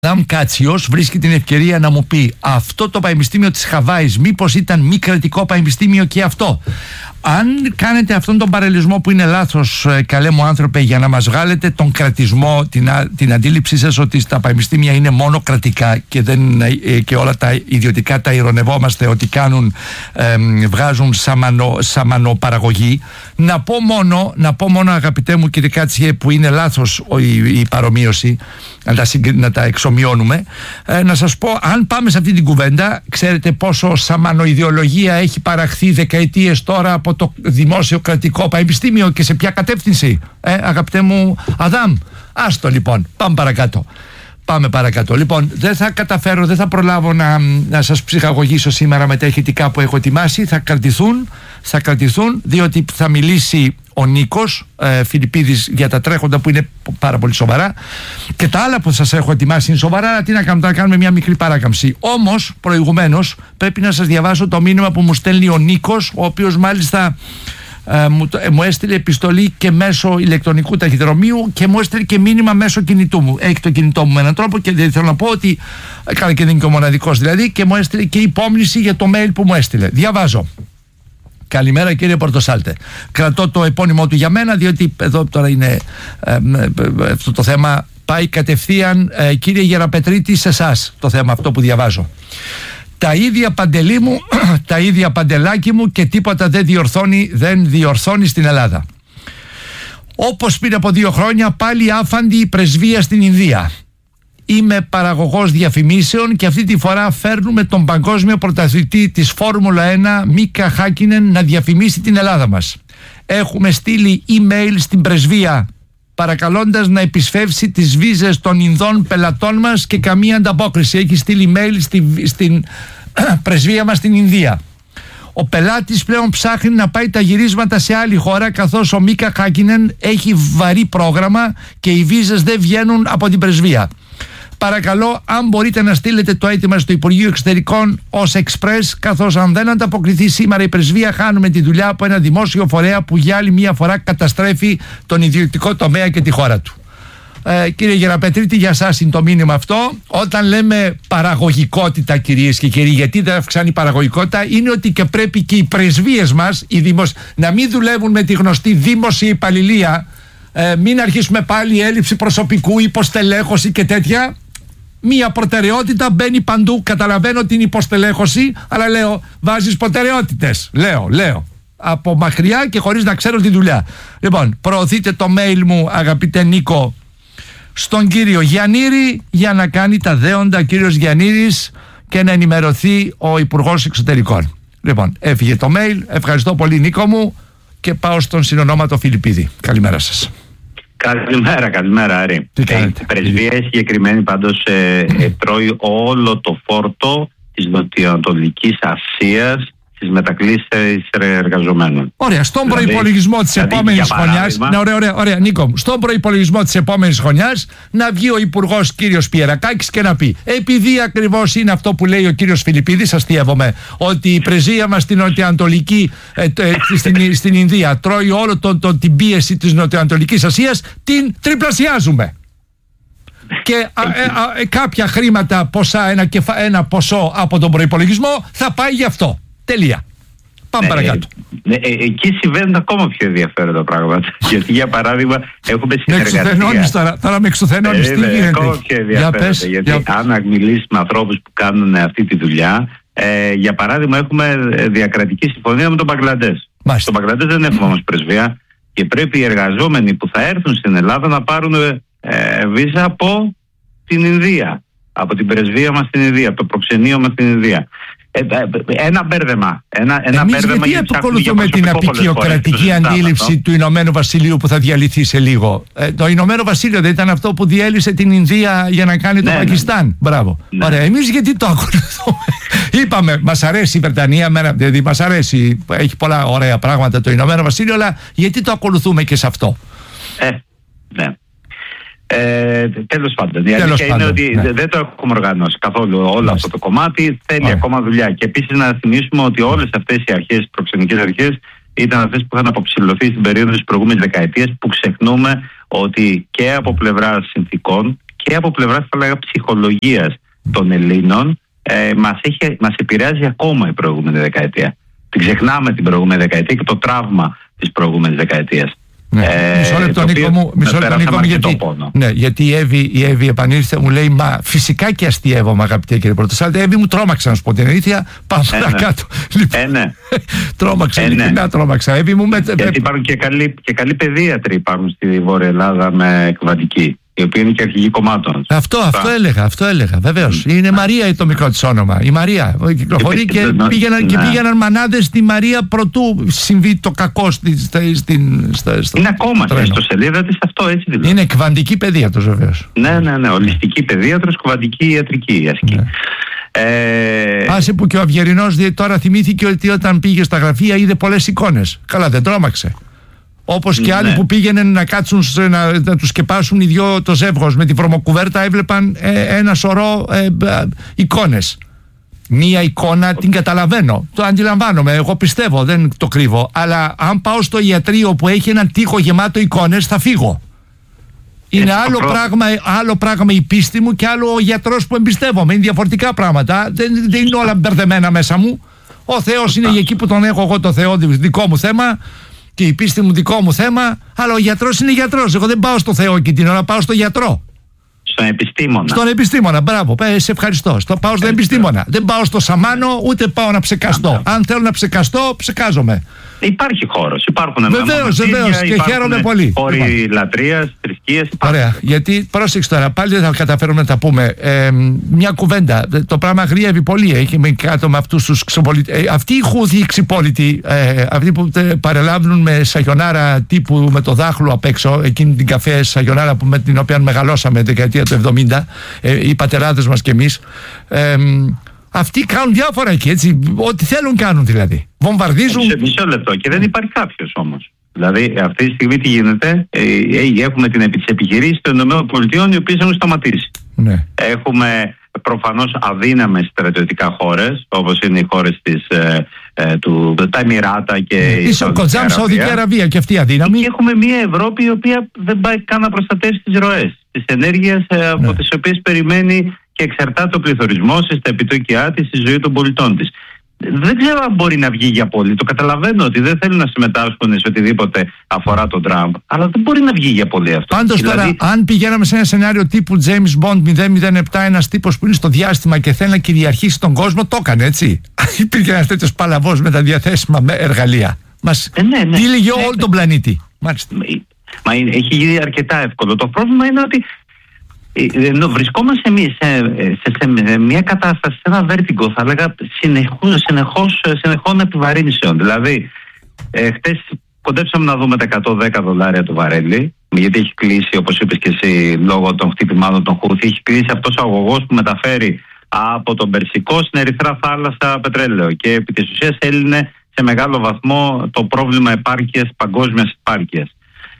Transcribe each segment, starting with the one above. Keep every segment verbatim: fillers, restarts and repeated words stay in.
Αδάμ Κάτσιος βρίσκει την ευκαιρία να μου πει αυτό το πανεπιστήμιο της Χαβάης μήπως ήταν μη κρατικό πανεπιστήμιο και αυτό. Αν κάνετε αυτόν τον παραλληλισμό που είναι λάθος, καλέ μου άνθρωπε, για να μας βγάλετε τον κρατισμό, την, την αντίληψή σας ότι τα πανεπιστήμια είναι μόνο κρατικά και, δεν, και όλα τα ιδιωτικά τα ειρωνευόμαστε ότι κάνουν, ε, βγάζουν σαμανο, σαμανοπαραγωγή, να πω μόνο, να πω μόνο αγαπητέ μου κύριε Κάτσιε, που είναι λάθος η, η παρομοίωση, να τα, συγκ, να τα εξομοιώνουμε, ε, να σας πω, αν πάμε σε αυτή την κουβέντα, ξέρετε πόσο σαμανοειδεολογία έχει παραχθεί δεκαετίες τώρα από το δημόσιο κρατικό πανεπιστήμιο και σε ποια κατεύθυνση, ε, αγαπητέ μου Αδάμ. Άστο λοιπόν, πάμε παρακάτω. Πάμε παρακάτω. Λοιπόν, δεν θα καταφέρω, δεν θα προλάβω να, να σας ψυχαγωγήσω σήμερα με τα ηχητικά που έχω ετοιμάσει. Θα κρατηθούν, θα κρατηθούν, διότι θα μιλήσει ο Νίκος ε, Φιλιππίδης για τα τρέχοντα που είναι πάρα πολύ σοβαρά, και τα άλλα που σας έχω ετοιμάσει είναι σοβαρά, αλλά τι να κάνουμε, να κάνουμε μια μικρή παράκαμψη. Όμως προηγουμένως πρέπει να σας διαβάσω το μήνυμα που μου στέλνει ο Νίκος, ο οποίος μάλιστα ε, μου, ε, μου έστειλε επιστολή και μέσω ηλεκτρονικού ταχυδρομείου και μου έστειλε και μήνυμα μέσω κινητού μου. Έχει το κινητό μου με έναν τρόπο και θέλω να πω ότι έκανε και δεν είναι και ο μοναδικός δηλαδή, και μου έστειλε και υπόμνηση για το mail που μου έστειλε. Διαβάζω. Καλημέρα κύριε Πορτοσάλτε. Κρατώ το επώνυμό του για μένα, διότι εδώ τώρα είναι ε, ε, αυτό το θέμα πάει κατευθείαν, ε, κύριε Γεραπετρίτη, σε εσάς το θέμα αυτό που διαβάζω. Τα ίδια Παντελή μου, τα ίδια Παντελάκι μου, και τίποτα δεν διορθώνει, δεν διορθώνει στην Ελλάδα. Όπως πριν από δύο χρόνια πάλι άφαντη η πρεσβεία στην Ινδία. Είμαι παραγωγός διαφημίσεων και αυτή τη φορά φέρνουμε τον παγκόσμιο πρωταθλητή της Φόρμουλα ένα, Μίκα Χάκινεν, να διαφημίσει την Ελλάδα μας. Έχουμε στείλει email στην πρεσβεία παρακαλώντας να επισφεύσει τις βίζες των Ινδών πελατών μας και καμία ανταπόκριση. Έχει στείλει email στη, στην πρεσβεία μας στην Ινδία. Ο πελάτης πλέον ψάχνει να πάει τα γυρίσματα σε άλλη χώρα, καθώς ο Μίκα Χάκινεν έχει βαρύ πρόγραμμα και οι βίζες δεν βγαίνουν από την πρεσβεία. Παρακαλώ, αν μπορείτε να στείλετε το αίτημα στο Υπουργείο Εξωτερικών ως εξπρές, καθώς αν δεν ανταποκριθεί σήμερα η πρεσβεία, χάνουμε τη δουλειά από ένα δημόσιο φορέα που για άλλη μία φορά καταστρέφει τον ιδιωτικό τομέα και τη χώρα του. Ε, κύριε Γεραπετρίτη, για σας είναι το μήνυμα αυτό. Όταν λέμε παραγωγικότητα, κυρίες και κύριοι, γιατί δεν αυξάνει η παραγωγικότητα, είναι ότι και πρέπει και οι πρεσβείες μας οι δημοσ... να μην δουλεύουν με τη γνωστή δημόσια υπαλληλία, ε, μην αρχίσουμε πάλι έλλειψη προσωπικού, υποστελέχωση και τέτοια. Μία προτεραιότητα μπαίνει παντού. Καταλαβαίνω την υποστελέχωση, αλλά λέω, βάζεις προτεραιότητες. Λέω, λέω. Από μακριά και χωρίς να ξέρω τη δουλειά. Λοιπόν, προωθείτε το mail μου, αγαπητέ Νίκο, στον κύριο Γιαννήρη, για να κάνει τα δέοντα κύριος Γιαννήρης και να ενημερωθεί ο Υπουργός Εξωτερικών. Λοιπόν, έφυγε το mail. Ευχαριστώ πολύ, Νίκο μου, και πάω στον συνονόματο Φιλιππίδη. Καλημέρα σας. Καλημέρα, καλημέρα Άρη. Η πρεσβεία συγκεκριμένη πάντως ε, ε, τρώει όλο το φόρτο της Νοτιοανατολικής Ασίας, στις μετακλήσεις εργαζομένων. Ωραία, στον δηλαδή, προϋπολογισμό της δηλαδή, επόμενης χρονιάς, ναι, ωραία, ωραία, ωραία, Νίκο μου, στον προϋπολογισμό της επόμενης χρονιάς να βγει ο Υπουργός κύριος Πιερακάκης και να πει, επειδή ακριβώς είναι αυτό που λέει ο κύριος Φιλιππίδης, αστείευομαι, ότι η πρεσβεία μας στην Νοτιοανατολική, ε, ε, στην, στην Ινδία τρώει όλο τον, τον, την πίεση της Νοτιοανατολικής Ασίας, την τριπλασιάζουμε. Και α, ε, α, ε, κάποια χρήματα, ποσά, ένα, κεφα, ένα ποσό από τον προϋπολογισμό θα πάει γι' αυτό. Τελεία. Πάμε ναι, παρακάτω. Ε, ε, εκεί συμβαίνουν ακόμα πιο ενδιαφέροντα πράγματα. Γιατί για παράδειγμα έχουμε συνεργασία. Με εξουθενώνεις τώρα, τώρα με εξουθενώνεις. Ε, τι γίνεται. Ακόμα πιο ενδιαφέροντα. Για γιατί για... αν μιλήσεις με ανθρώπους που κάνουν αυτή τη δουλειά, ε, για παράδειγμα έχουμε διακρατική συμφωνία με τον Μπαγκλαντές. Στον Μπαγκλαντές δεν έχουμε όμως πρεσβεία και πρέπει οι εργαζόμενοι που θα έρθουν στην Ελλάδα να πάρουν ε, βίζα από την Ινδία. Από την πρεσβεία μας στην Ινδία, από το προξενείο μας στην Ινδία. Ένα μπέρδεμα. Ένα, ένα Εμείς μπέρδεμα γιατί αποκολουθούμε την απεικιοκρατική αντίληψη του Ηνωμένου Βασιλείου που θα διαλυθεί σε λίγο. Ε, το Ηνωμένο Βασίλειο δεν ήταν αυτό που διέλυσε την Ινδία για να κάνει ναι, το Πακιστάν. Ναι. Μπράβο. Ναι. Ωραία. Εμείς γιατί το ακολουθούμε. Είπαμε, μας αρέσει η Βρετανία, δηλαδή μας αρέσει, έχει πολλά ωραία πράγματα το Ηνωμένο Βασίλειο, αλλά γιατί το ακολουθούμε και σε αυτό. Ε, ναι. Ε, τέλος πάντων, η αλήθεια είναι ότι ναι. δεν το έχουμε οργανώσει καθόλου όλο Μάλιστα. αυτό το κομμάτι. Θέλει Ωραία. ακόμα δουλειά. Και επίσης να θυμίσουμε ότι όλες αυτές οι αρχές, οι προξενικές αρχές, ήταν αυτές που είχαν αποψηλωθεί στην περίοδο της προηγούμενης δεκαετίας, που ξεχνούμε ότι και από πλευράς συνθήκων και από πλευράς, θα λέγα, ψυχολογίας των Ελλήνων, ε, μας, έχει, μας επηρεάζει ακόμα η προηγούμενη δεκαετία. Την ξεχνάμε την προηγούμενη δεκαετία και το τραύμα της προηγούμενης δεκαετίας. Ναι. Ε, μισό λεπτό, Νίκο μου, μισό λεπτό, Νίκο μου, γιατί, ναι, γιατί η Εύη, η Εύη επανήλθε, μου λέει, μα φυσικά και αστείευομαι, αγαπητέ κύριε Πρωτοσάλτη. Εύη μου, τρόμαξα να σου πω την αλήθεια. Πάμε ε, παρακάτω. Ε, ναι. Τρόμαξα, ε, ειλικρινά ναι. τρόμαξα. Εύη μου, με... Γιατί υπάρχουν και καλοί, και καλοί παιδίατροι υπάρχουν στη Βόρεια Ελλάδα με εκβατική, η οποία είναι και αρχηγή κομμάτων. Αυτό, αυτό έλεγα, αυτό έλεγα, βεβαίως. Mm. Είναι Μαρία το μικρό της όνομα. Η Μαρία κυκλοφορεί και, και, πήγαιναν, και πήγαιναν μανάδες στη Μαρία προτού συμβεί το κακό στη, στη, στην, στα, στο είναι ακόμα στην ιστοσελίδα της αυτό, έτσι δηλαδή. Είναι κβαντική παιδίατρος, βεβαίως. Ναι, ναι, ναι. Ολιστική παιδίατρος, κβαντική ιατρική ασκή. Ναι. Ε... Άσε που και ο Αυγερινός τώρα θυμήθηκε ότι όταν πήγε στα γραφεία είδε πολλές εικόνες. Καλά, δεν τρόμαξε. Όπως και άλλοι, ναι, που πήγαιναν να κάτσουν να, να τους σκεπάσουν οι δυο το ζεύγος με τη βρωμοκουβέρτα, έβλεπαν ε, ένα σωρό ε, ε, εικόνες. Μία εικόνα την καταλαβαίνω, το αντιλαμβάνομαι, εγώ πιστεύω, δεν το κρύβω. Αλλά αν πάω στο ιατρείο που έχει έναν τοίχο γεμάτο εικόνες, θα φύγω. Είναι άλλο πράγμα, άλλο πράγμα η πίστη μου και άλλο ο γιατρός που εμπιστεύομαι. Είναι διαφορετικά πράγματα. Δεν, δεν είναι όλα μπερδεμένα μέσα μου. Ο Θεός είναι εκεί που τον έχω εγώ, το Θεό, δικό μου θέμα. Και η πίστη μου δικό μου θέμα, αλλά ο γιατρός είναι γιατρός. Εγώ δεν πάω στο Θεό και την ώρα, πάω στο γιατρό. Στον επιστήμονα. Στον επιστήμονα, μπράβο, σε ευχαριστώ. Στο, πάω στον επιστήμονα. Δεν πάω στο σαμάνο, ούτε πάω να ψεκαστώ. Αν θέλω να ψεκαστώ, ψεκάζομαι. Υπάρχει χώρος, υπάρχουν βεβαίως, βεβαίως, και χαίρομαι πολύ. Όροι λατρείας, θρησκείας. Ωραία, γιατί πρόσεξε τώρα, πάλι δεν θα καταφέρουμε να τα πούμε. Ε, μια κουβέντα. Το πράγμα αγριεύει πολύ. Έχει με κάτω με αυτούς τους ξεπολιτές. Ε, αυτοί οι χούθοι ξυπόλοιτοι, ε, αυτοί που τε, παρελάβουν με σαγιονάρα τύπου με το δάχλο απ' έξω, εκείνη την καφέ σαγιονάρα που, με την οποία μεγαλώσαμε δεκαετία του εβδομήντα, ε, οι πατεράδες μας κι εμείς. Ε, Αυτοί κάνουν διάφορα εκεί, έτσι. Ό,τι θέλουν κάνουν δηλαδή. Βομβαρδίζουν. Σε μισό λεπτό. Και δεν υπάρχει κάποιος όμως. Δηλαδή, αυτή τη στιγμή τι γίνεται, ε, ε, έχουμε την επιχειρήση των ΗΠΑ, οι οποίες έχουν σταματήσει. Ναι. Έχουμε προφανώς αδύναμες στρατιωτικά χώρες, όπως είναι οι χώρες της, ε, ε, του, τα Εμιράτα και ναι, η Σαουδική Αραβία. Αραβία και αυτή αδύναμη. Και έχουμε μια Ευρώπη η οποία δεν πάει καν να προστατεύσει τις ροές της ενέργειας, ε, από ναι. τις οποίες περιμένει και εξαρτάται ο πληθωρισμός της, τα επιτόκια της, στη ζωή των πολιτών της. Δεν ξέρω αν μπορεί να βγει για πολύ. Το καταλαβαίνω ότι δεν θέλουν να συμμετάσχουν σε οτιδήποτε αφορά τον Τραμπ, αλλά δεν μπορεί να βγει για πολύ αυτό. Πάντως δηλαδή... τώρα, αν πηγαίναμε σε ένα σενάριο τύπου James Bond μηδέν μηδέν επτά, ένας τύπος που είναι στο διάστημα και θέλει να κυριαρχήσει τον κόσμο, το έκανε έτσι. Υπήρχε ένας τέτοιος παλαβός με τα διαθέσιμα εργαλεία. Μας ε, ναι, ναι, τύλιγε ναι, όλο ναι. τον πλανήτη. Μάλιστα. Μα έχει γίνει αρκετά εύκολο. Το πρόβλημα είναι ότι ενώ βρισκόμαστε εμείς σε, σε, σε, σε μια κατάσταση, σε ένα βέρτιγκο, θα έλεγα, συνεχώς, συνεχώς, συνεχών επιβαρύνσεων. Δηλαδή, ε, χτες κοντέψαμε να δούμε τα εκατόν δέκα δολάρια του βαρέλι, γιατί έχει κλείσει, όπως είπες και εσύ, λόγω των χτυπημάτων των Χούθη, έχει κλείσει αυτός ο αγωγός που μεταφέρει από τον Περσικό στην Ερυθρά θάλασσα πετρέλαιο. Και επί της ουσίας έλυνε σε μεγάλο βαθμό το πρόβλημα επάρκειας, παγκόσμιας επάρκειας.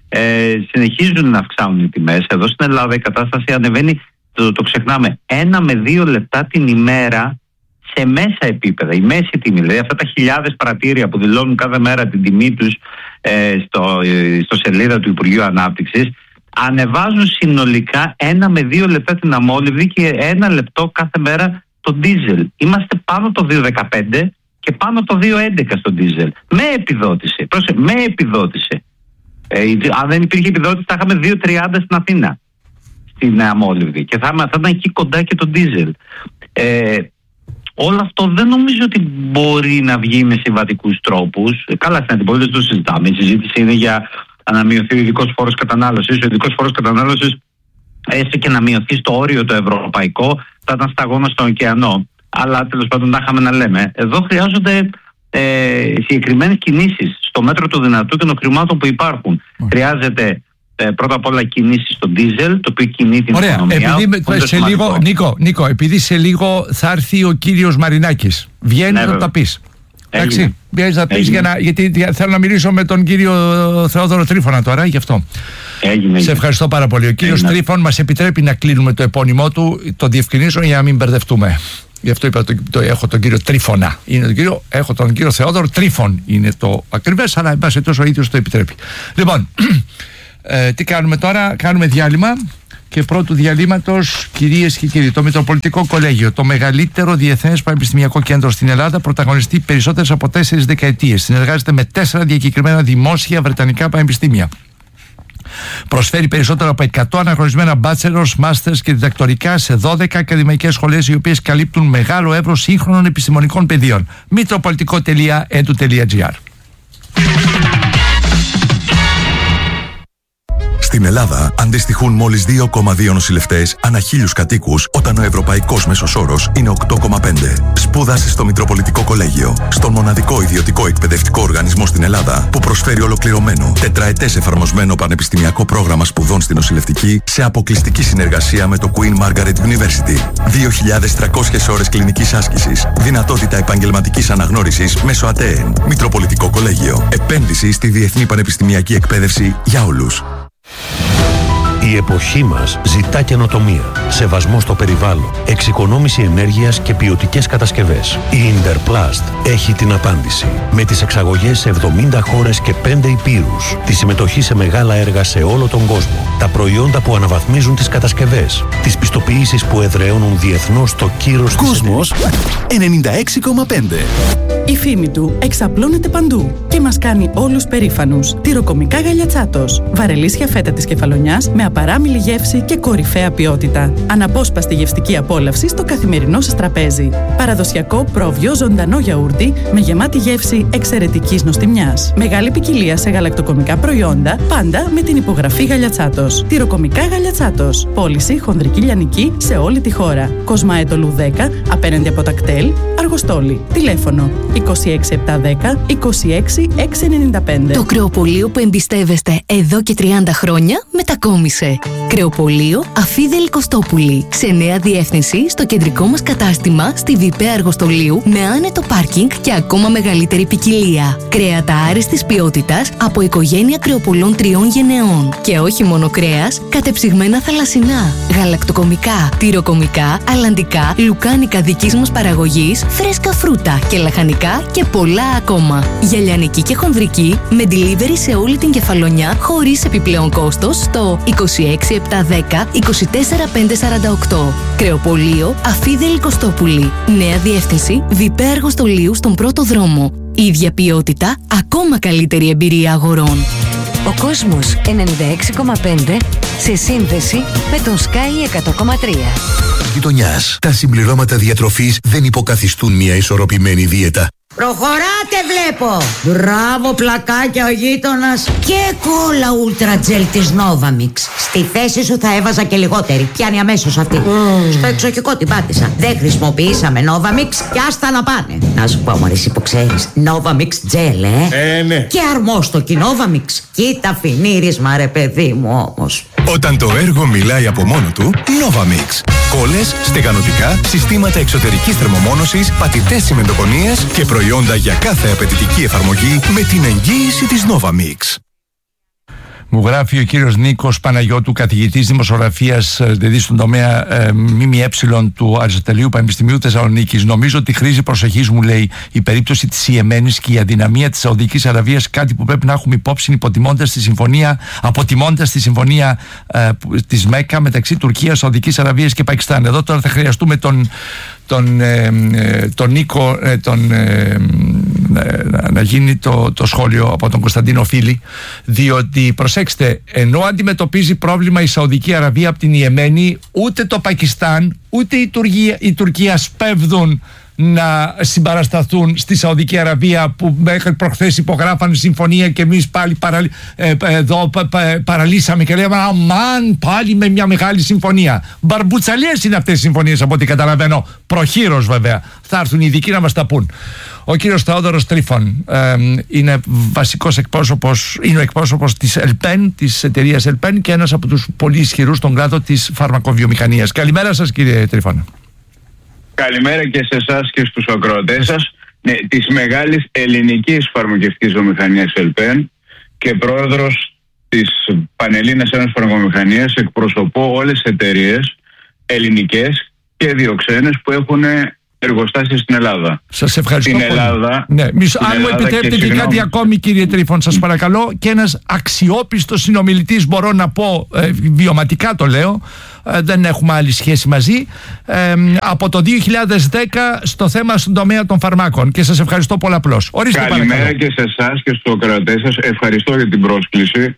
Ε, συνεχίζουν να αυξάνουν οι τιμές. Εδώ στην Ελλάδα η κατάσταση ανεβαίνει, το, το ξεχνάμε, ένα με δύο λεπτά την ημέρα σε μέσα επίπεδα. Η μέση τιμή, δηλαδή αυτά τα χιλιάδες πρατήρια που δηλώνουν κάθε μέρα την τιμή τους ε, στο, ε, στο σελίδα του Υπουργείου Ανάπτυξης, ανεβάζουν συνολικά ένα με δύο λεπτά την αμόλυβδη και ένα λεπτό κάθε μέρα το ντίζελ. Είμαστε πάνω το δύο δεκαπέντε και πάνω το δύο έντεκα στο ντίζελ. Με επιδότηση. Πρόσεχε, με επιδότηση. Ε, αν δεν υπήρχε επιδότηση θα είχαμε δύο τριάντα στην Αθήνα, στην αμόλυβδη, και θα, θα ήταν εκεί κοντά και το ντίζελ. Ε, όλο αυτό δεν νομίζω ότι μπορεί να βγει με συμβατικούς τρόπους. Ε, καλά, στην αντιπολίτευση το συζητάμε. Η συζήτηση είναι για να μειωθεί ο ειδικός φόρος κατανάλωσης. Ο ειδικός φόρος κατανάλωσης, έστω και να μειωθεί στο όριο το ευρωπαϊκό, θα ήταν σταγόνα στον ωκεανό. Αλλά τέλος πάντων τα είχαμε να λέμε. Εδώ χρειάζονται Ε, συγκεκριμένες κινήσεις στο μέτρο του δυνατού και των χρημάτων που υπάρχουν. Mm. Χρειάζεται ε, πρώτα απ' όλα κινήσεις στο ντίζελ, το οποίο κινεί την Ωραία. οικονομία. Επειδή σε λίγο, Νίκο, Νίκο, επειδή σε λίγο θα έρθει ο κύριος Μαρινάκης, βγαίνει ναι, να τα πεις. Εντάξει, βγαίνεις να πεις για να, γιατί θέλω να μιλήσω με τον κύριο Θεόδωρο Τρίφωνα τώρα, γι' αυτό. Έγινε, σε ευχαριστώ πάρα πολύ. Ο κύριος Τρίφων μας επιτρέπει να κλείνουμε το επώνυμό του, το διευκρινίζω για να μην μπερδευτούμε. Γι' αυτό είπα το, το, έχω τον κύριο Τρίφωνα. Είναι τον κύριο, έχω τον κύριο Θεόδωρο Τρίφων. Είναι το ακριβές, αλλά εν πάση τόσο ο ίδιος το επιτρέπει. Λοιπόν, ε, τι κάνουμε τώρα? Κάνουμε διάλειμμα Και πρώτου διαλύματος, κυρίες και κύριοι, το Μητροπολιτικό Κολέγιο, το μεγαλύτερο διεθνές πανεπιστημιακό κέντρο στην Ελλάδα, πρωταγωνιστεί περισσότερες από τέσσερις δεκαετίες. Συνεργάζεται με τέσσερα διακεκριμένα δημόσια βρετανικά πανεπιστήμια. Προσφέρει περισσότερο από εκατό αναγνωρισμένα bachelors, masters και διδακτορικά σε δώδεκα ακαδημαϊκές σχολές, οι οποίες καλύπτουν μεγάλο εύρος σύγχρονων επιστημονικών πεδίων. μητροπολιτικό τελεία e d u τελεία g r. Στην Ελλάδα αντιστοιχούν μόλις δύο κόμμα δύο νοσηλευτές ανά χίλιους κατοίκους, όταν ο ευρωπαϊκός μέσος όρος είναι οκτώ κόμμα πέντε. Σπούδασε στο Μητροπολιτικό Κολέγιο, στον μοναδικό ιδιωτικό εκπαιδευτικό οργανισμό στην Ελλάδα που προσφέρει ολοκληρωμένο, τετραετές εφαρμοσμένο πανεπιστημιακό πρόγραμμα σπουδών στην νοσηλευτική σε αποκλειστική συνεργασία με το Queen Margaret University. δύο χιλιάδες τριακόσιες ώρες κλινικής άσκησης, δυνατότητα επαγγελματικής αναγνώρισης μέσω ΑΤΕΕΝ. Μητροπολιτικό Κολέγιο. Επένδυση στη διεθνή πανεπιστημιακή εκπαίδευση για όλους. Η εποχή μας ζητά καινοτομία, σεβασμό στο περιβάλλον, εξοικονόμηση ενέργειας και ποιοτικές κατασκευές. Η Interplast έχει την απάντηση. Με τις εξαγωγές σε εβδομήντα χώρες και πέντε υπήρους, τη συμμετοχή σε μεγάλα έργα σε όλο τον κόσμο, τα προϊόντα που αναβαθμίζουν τις κατασκευές, τις πιστοποιήσεις που εδραιώνουν διεθνώς το κύρος της Κόσμος ενενήντα έξι κόμμα πέντε. Η φήμη του εξαπλώνεται παντού και μας κάνει όλους περήφανους. Τυροκομικά Γαλιατσάτος. Βαρελίσια φέτα της Κεφαλονιάς με απαράμιλη γεύση και κορυφαία ποιότητα. Αναπόσπαστη γευστική απόλαυση στο καθημερινό σας τραπέζι. Παραδοσιακό πρόβιο ζωντανό γιαούρτι με γεμάτη γεύση εξαιρετικής νοστιμιάς. Μεγάλη ποικιλία σε γαλακτοκομικά προϊόντα, πάντα με την υπογραφή Γαλιατσάτος. Τυροκομικά Γαλιατσάτος. Πώληση χονδρική λιανική σε όλη τη χώρα. Κοσμάετολου δέκα, απέναντι από τα κτέλ, Αργοστόλη. Τηλέφωνο είκοσι έξι επτακόσια δέκα είκοσι έξι εξακόσια ενενήντα πέντε. Το κρεοπωλείο που εμπιστεύεστε εδώ και τριάντα χρόνια μετακόμισε. Κρεοπωλείο Αφίδελη Κωστόπουλη. Σε νέα διεύθυνση στο κεντρικό μας κατάστημα στη Βιπέ Αργοστολίου με άνετο πάρκινγκ και ακόμα μεγαλύτερη ποικιλία. Κρέατα άριστης ποιότητας από οικογένεια κρεοπωλών τριών γενεών. Και όχι μόνο κρέας, κατεψυγμένα θαλασσινά, γαλακτοκομικά, τυροκομικά, αλλαντικά, λουκάνικα δικής μας παραγωγής, φρέσκα φρούτα και λαχανικά και πολλά ακόμα. Για λιανική και χονδρική με delivery σε όλη την Κεφαλονιά χωρίς επιπλέον κόστος στο είκοσι έξι επτακόσια δέκα είκοσι τέσσερα πεντακόσια σαράντα οκτώ. Κρεοπωλείο Αφίδελη Κωστόπουλη. Νέα διεύθυνση Βιπέ Αργοστολίου στον πρώτο δρόμο. Ίδια ποιότητα, ακόμα καλύτερη εμπειρία αγορών. Ο Κόσμος ενενήντα έξι κόμμα πέντε σε σύνδεση με τον Sky εκατό κόμμα τρία. Γειτονιάς. Τα συμπληρώματα διατροφής δεν υποκαθιστούν μια ισορροπημένη δίαιτα. Προχωράτε βλέπω! Μπράβο πλακάκια ο γείτονας. Και κόλλα Ultra Gel της Novamix. Στη θέση σου θα έβαζα και λιγότερη. Πιάνει αμέσως αυτή. Mm. Στο εξοχικό την πάτησα. Δεν χρησιμοποιήσαμε Novamix και άστα να πάνε. Να σου πω μωρή, εσύ που ξέρεις, Novamix Gel, ε. Ε, ναι. Και αρμόστοκι Novamix. Κοίτα φινίρισμα ρε παιδί μου όμως. Όταν το έργο μιλάει από μόνο του, Novamix. Κόλλες, στεγανοτικά, συστήματα εξωτερικής θερμομόνωσης, πατητές τσιμεντοκονίες και προϊόντα για κάθε απαιτητική εφαρμογή με την εγγύηση της Novamix. Μου γράφει ο κύριος Νίκος Παναγιώτου, καθηγητής δημοσιογραφίας, δηλαδή στον τομέα ε, ΜΜΕ του Αριστοτελείου Πανεπιστημίου Θεσσαλονίκης. Νομίζω ότι χρήζει προσοχής, μου λέει, η περίπτωση της Ιεμένης και η αδυναμία της Σαουδικής Αραβίας, κάτι που πρέπει να έχουμε υπόψη υποτιμώντας τη συμφωνία, αποτιμώντας τη συμφωνία ε, της ΜΕΚΑ μεταξύ Τουρκίας, Σαουδικής Αραβίας και Πακιστάν. Εδώ τώρα θα χρειαστούμε τον, τον, ε, τον Νίκο, ε, τον, ε, να γίνει το, το σχόλιο από τον Κωνσταντίνο Φίλη, διότι προσέξτε, ενώ αντιμετωπίζει πρόβλημα η Σαουδική Αραβία από την Ιεμένη, ούτε το Πακιστάν ούτε η Τουρκία, η Τουρκία σπέβδουν να συμπαρασταθούν στη Σαουδική Αραβία, που μέχρι προχθές υπογράφανε συμφωνία και εμείς πάλι παρα, ε, εδώ πα, πα, παραλύσαμε και λέμε αμάν, πάλι με μια μεγάλη συμφωνία. Μπαρμπουτσαλιές είναι αυτές οι συμφωνίες από ό,τι καταλαβαίνω, προχείρως βέβαια. Θα έρθουν οι ειδικοί να μας τα πούν. Ο κύριος Θεόδωρος Τρίφων ε, είναι βασικός εκπρόσωπος, είναι ο εκπρόσωπος της ΕΛΠΕΝ, της εταιρείας ΕΛΠΕΝ, και ένας από τους πολύ ισχυρούς στον κλάδο της φαρμακοβιομηχανίας. Καλημέρα σας κύριε Τρίφων. Καλημέρα και σε εσάς και στους ακροατές σας. Ναι, της μεγάλης ελληνικής φαρμακευτικής βιομηχανίας ΕΛΠΕΝ και πρόεδρος της Πανελλήνιας Ένωσης Φαρμακοβιομηχανίας, εκπροσωπώ όλες τις εταιρείες ελληνικές και διοξένες που έχουν εργοστάσια στην Ελλάδα. Σας ευχαριστώ στην πολύ. Ελλάδα, ναι. Μισό, στην αν Ελλάδα μου επιτρέπετε και, και κάτι ακόμη, κύριε Τρίφων, σας παρακαλώ, και ένας αξιόπιστος συνομιλητής, μπορώ να πω, ε, βιωματικά το λέω, ε, δεν έχουμε άλλη σχέση μαζί, ε, από το δύο χιλιάδες δέκα στο θέμα στον τομέα των φαρμάκων, και σας ευχαριστώ πολλαπλώς. Ορίστε, καλημέρα παρακαλώ. Και σε εσάς και στους ακροατές σας. Ευχαριστώ για την πρόσκληση.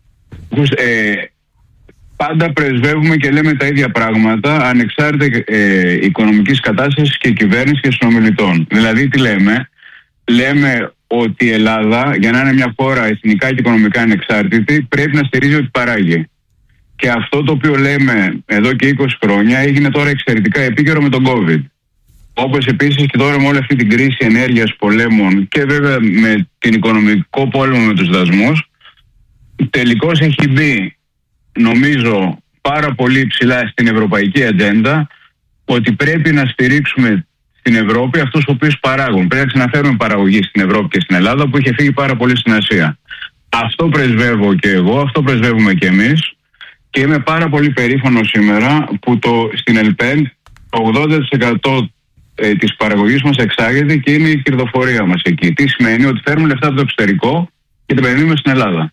Ε, πάντα πρεσβεύουμε και λέμε τα ίδια πράγματα ανεξάρτητα ε, οικονομικής κατάστασης και κυβέρνησης και συνομιλητών. Δηλαδή τι λέμε? Λέμε ότι η Ελλάδα, για να είναι μια χώρα εθνικά και οικονομικά ανεξάρτητη, πρέπει να στηρίζει ότι παράγει. Και αυτό το οποίο λέμε εδώ και είκοσι χρόνια έγινε τώρα εξαιρετικά επίκαιρο με τον COVID. Όπως επίσης και τώρα με όλη αυτή την κρίση ενέργειας, πολέμων και βέβαια με την οικονομικό πόλεμο με τους δασμούς, τελικώς έχει μπει, νομίζω, πάρα πολύ ψηλά στην ευρωπαϊκή ατζέντα ότι πρέπει να στηρίξουμε στην Ευρώπη αυτούς οι οποίους παράγουν. Πρέπει να ξαναφέρουμε παραγωγή στην Ευρώπη και στην Ελλάδα που είχε φύγει πάρα πολύ στην Ασία. Αυτό πρεσβεύω και εγώ, αυτό πρεσβεύουμε και εμείς, και είμαι πάρα πολύ περήφανος σήμερα που το, στην ΕΛΠΕΝ το ογδόντα τοις εκατό της παραγωγής μας εξάγεται και είναι η κερδοφορία μας εκεί. Τι σημαίνει? Ότι φέρνουμε λεφτά από το εξωτερικό και τα επενδύουμε στην Ελλάδα.